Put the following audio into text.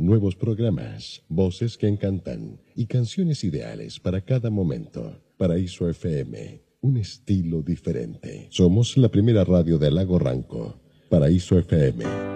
nuevos programas, voces que encantan y canciones ideales para cada momento. Paraíso FM, un estilo diferente. Somos la primera radio del Lago Ranco. Paraíso FM.